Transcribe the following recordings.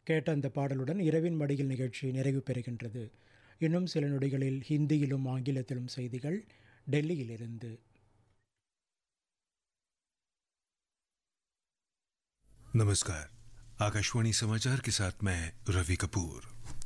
கேட்ட அந்த பாடலுடன் இரவின் மடியில் நிகழ்ச்சி நிறைவு பெறுகின்றது. இன்னும் சில நொடிகளில் ஹிந்தியிலும் ஆங்கிலத்திலும் செய்திகள் டெல்லியிலிருந்து. नमस्कार, आकाशवाणी समाचार के साथ मैं रवि कपूर।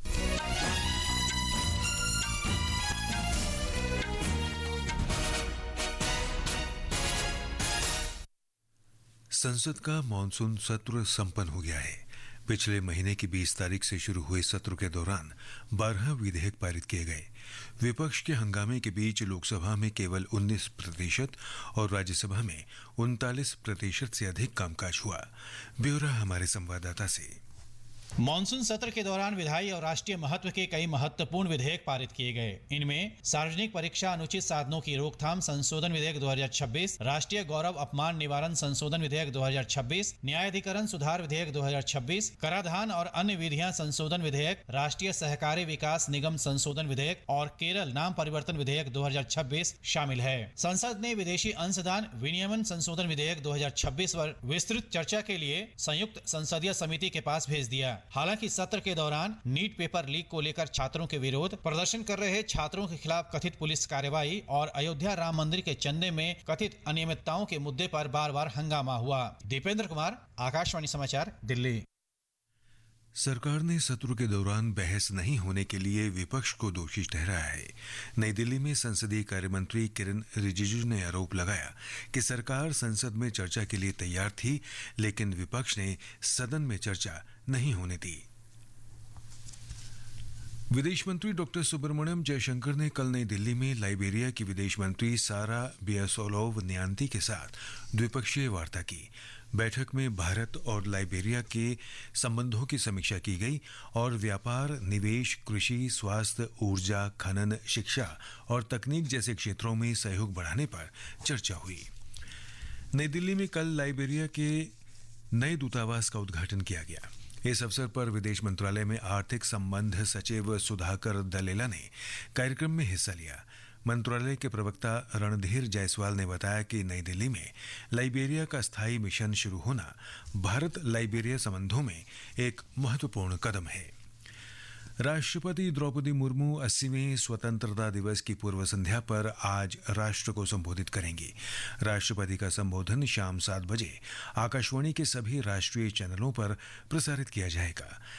संसद का मॉनसून सत्र संपन्न हो गया है। पिछले महीने की 20 तारीख से शुरू हुए सत्र के दौरान 12 विधेयक पारित किए गए। विपक्ष के हंगामे के बीच लोकसभा में केवल 19% और राज्यसभा में 39% से अधिक कामकाज हुआ। ब्यौरा हमारे संवाददाता से। मॉनसून सत्र के दौरान विधायी और राष्ट्रीय महत्व के कई महत्वपूर्ण विधेयक पारित किए गए। इनमें सार्वजनिक परीक्षा अनुचित साधनों की रोकथाम संशोधन विधेयक 2026, राष्ट्रीय गौरव अपमान निवारण संशोधन विधेयक 2026, न्यायाधिकरण सुधार विधेयक 2026, कराधान और अन्य विधियां संशोधन विधेयक, राष्ट्रीय सहकारी विकास निगम संशोधन विधेयक और केरल नाम परिवर्तन विधेयक 2026 शामिल है। संसद ने विदेशी अंशदान विनियमन संशोधन विधेयक 2026 पर विस्तृत चर्चा के लिए संयुक्त संसदीय समिति के पास भेज दिया। हालांकि सत्र के दौरान नीट पेपर लीक को लेकर छात्रों के विरोध, प्रदर्शन कर रहे छात्रों के खिलाफ कथित पुलिस कार्रवाई और अयोध्या राम मंदिर के चंदे में कथित अनियमितताओं के मुद्दे पर बार बार हंगामा हुआ। दीपेंद्र कुमार, आकाशवाणी समाचार, दिल्ली। सरकार ने सत्र के दौरान बहस नहीं होने के लिए विपक्ष को दोषी ठहराया है। नई दिल्ली में संसदीय कार्य मंत्री किरेन रिजिजू ने आरोप लगाया कि सरकार संसद में चर्चा के लिए तैयार थी, लेकिन विपक्ष ने सदन में चर्चा नहीं होने दी। विदेश मंत्री डॉक्टर सुब्रमण्यम जयशंकर ने कल नई दिल्ली में लाइबेरिया की विदेश मंत्री सारा बियासोलोव न्यांती के साथ द्विपक्षीय वार्ता की। बैठक में भारत और लाइबेरिया के संबंधों की समीक्षा की गई और व्यापार, निवेश, कृषि, स्वास्थ्य, ऊर्जा, खनन, शिक्षा और तकनीक जैसे क्षेत्रों में सहयोग बढ़ाने पर चर्चा हुई। नई दिल्ली में कल लाइबेरिया के नए दूतावास का उद्घाटन किया गया। इस अवसर पर विदेश मंत्रालय में आर्थिक संबंध सचिव सुधाकर दलेला ने कार्यक्रम में हिस्सा लिया। मंत्रालय के प्रवक्ता रणधीर जायसवाल ने बताया कि नई दिल्ली में लाइबेरिया का स्थायी मिशन शुरू होना भारत लाइबेरिया संबंधों में एक महत्वपूर्ण कदम है। राष्ट्रपति द्रौपदी मुर्मू 80वें स्वतंत्रता दिवस की पूर्व संध्या पर आज राष्ट्र को संबोधित करेंगी। राष्ट्रपति का संबोधन शाम 7 बजे आकाशवाणी के सभी राष्ट्रीय चैनलों पर प्रसारित किया जाएगा।